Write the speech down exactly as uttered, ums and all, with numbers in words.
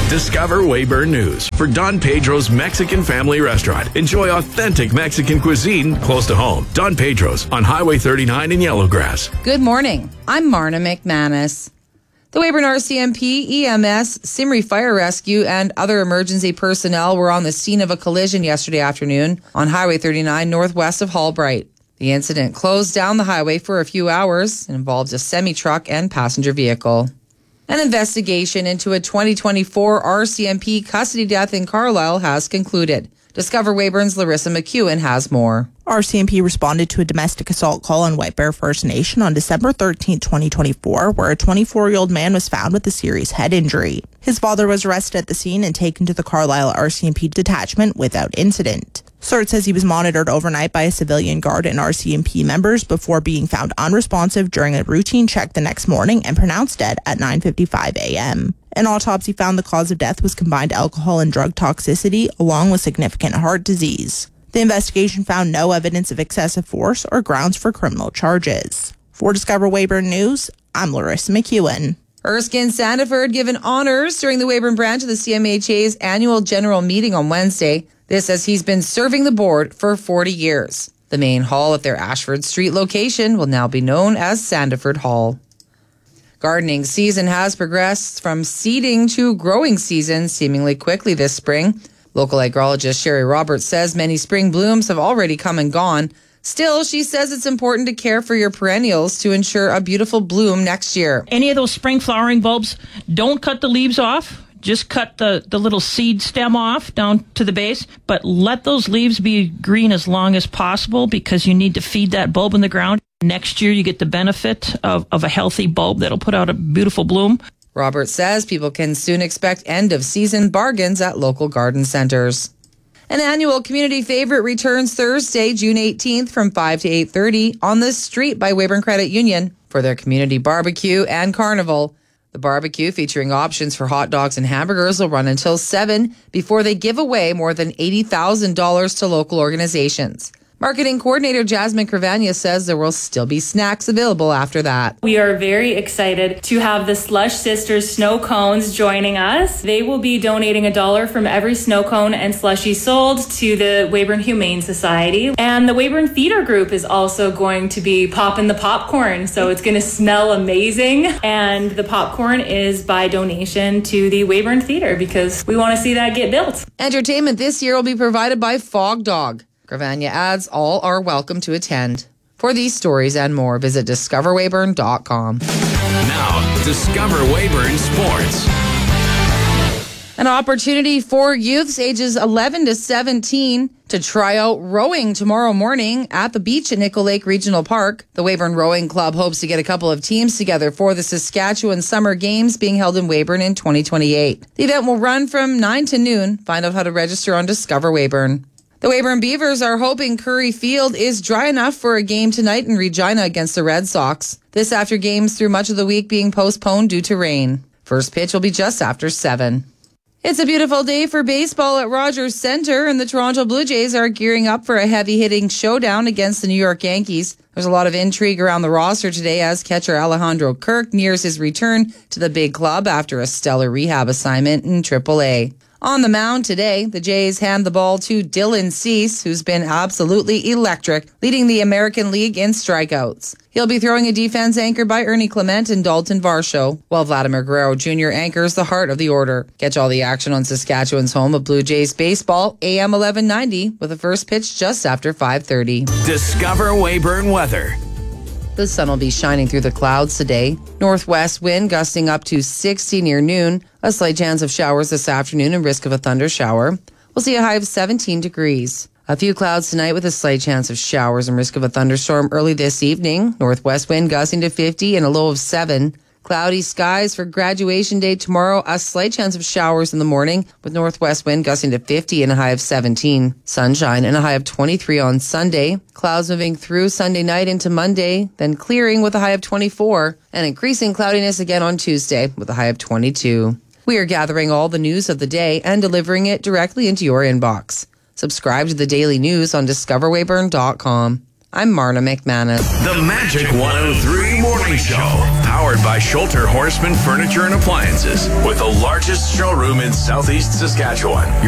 Discover Weyburn News for Don Pedro's Mexican Family Restaurant. Enjoy authentic Mexican cuisine close to home. Don Pedro's on Highway thirty-nine in Yellowgrass. Good morning. I'm Marna McManus. The Weyburn R C M P, E M S, Simri Fire Rescue, and other emergency personnel were on the scene of a collision yesterday afternoon on Highway thirty-nine northwest of Hallbright. The incident closed down the highway for a few hours and involved a semi-truck and passenger vehicle. An investigation into a twenty twenty-four R C M P custody death in Carlisle has concluded. Discover Weyburn's Larissa McEwen has more. R C M P responded to a domestic assault call on White Bear First Nation on December thirteenth, twenty twenty-four, where a twenty-four-year-old man was found with a serious head injury. His father was arrested at the scene and taken to the Carlisle R C M P detachment without incident. C E R T says he was monitored overnight by a civilian guard and R C M P members before being found unresponsive during a routine check the next morning and pronounced dead at nine fifty-five a.m. An autopsy found the cause of death was combined alcohol and drug toxicity, along with significant heart disease. The investigation found no evidence of excessive force or grounds for criminal charges. For Discover Weyburn News, I'm Larissa McEwen. Erskine Sandiford given honors during the Weyburn branch of the C M H A's annual general meeting on Wednesday. This as he's been serving the board for forty years. The main hall at their Ashford Street location will now be known as Sandiford Hall. Gardening season has progressed from seeding to growing season seemingly quickly this spring. Local agrologist Sherry Roberts says many spring blooms have already come and gone. Still, she says it's important to care for your perennials to ensure a beautiful bloom next year. Any of those spring flowering bulbs, don't cut the leaves off. Just cut the, the little seed stem off down to the base, but let those leaves be green as long as possible because you need to feed that bulb in the ground. Next year, you get the benefit of, of a healthy bulb that'll put out a beautiful bloom. Roberts says people can soon expect end-of-season bargains at local garden centers. An annual community favorite returns Thursday, June eighteenth from five to eight thirty on the street by Weyburn Credit Union for their community barbecue and carnival. The barbecue, featuring options for hot dogs and hamburgers, will run until seven before they give away more than eighty thousand dollars to local organizations. Marketing coordinator Jasmine Cravagna says there will still be snacks available after that. We are very excited to have the Slush Sisters snow cones joining us. They will be donating a dollar from every snow cone and slushie sold to the Weyburn Humane Society. And the Weyburn Theater Group is also going to be popping the popcorn, so it's going to smell amazing. And the popcorn is by donation to the Weyburn Theater because we want to see that get built. Entertainment this year will be provided by Fog Dog. Cravagna adds all are welcome to attend. For these stories and more, visit discover weyburn dot com. Now, Discover Weyburn Sports. An opportunity for youths ages eleven to seventeen to try out rowing tomorrow morning at the beach at Nickel Lake Regional Park. The Weyburn Rowing Club hopes to get a couple of teams together for the Saskatchewan Summer Games being held in Weyburn in twenty twenty-eight. The event will run from nine to noon. Find out how to register on Discover Weyburn. The Weyburn Beavers are hoping Curry Field is dry enough for a game tonight in Regina against the Red Sox. This after games through much of the week being postponed due to rain. First pitch will be just after seven. It's a beautiful day for baseball at Rogers Centre, and the Toronto Blue Jays are gearing up for a heavy-hitting showdown against the New York Yankees. There's a lot of intrigue around the roster today as catcher Alejandro Kirk nears his return to the big club after a stellar rehab assignment in triple A. On the mound today, the Jays hand the ball to Dylan Cease, who's been absolutely electric, leading the American League in strikeouts. He'll be throwing a defense anchored by Ernie Clement and Dalton Varsho, while Vladimir Guerrero Junior anchors the heart of the order. Catch all the action on Saskatchewan's home of Blue Jays baseball, A M eleven ninety, with a first pitch just after five thirty. Discover Weyburn weather. The sun will be shining through the clouds today. Northwest wind gusting up to sixty near noon. A slight chance of showers this afternoon and risk of a thunder shower. We'll see a high of seventeen degrees. A few clouds tonight with a slight chance of showers and risk of a thunderstorm early this evening. Northwest wind gusting to fifty and a low of seven. Cloudy skies for graduation day tomorrow. A slight chance of showers in the morning with northwest wind gusting to fifty and a high of seventeen. Sunshine and a high of twenty-three on Sunday. Clouds moving through Sunday night into Monday, then clearing with a high of twenty-four. And increasing cloudiness again on Tuesday with a high of twenty-two. We are gathering all the news of the day and delivering it directly into your inbox. Subscribe to the daily news on discover weyburn dot com. I'm Marna McManus. The Magic one oh three Morning Show. Powered by Schulter Horseman Furniture and Appliances. With the largest showroom in Southeast Saskatchewan.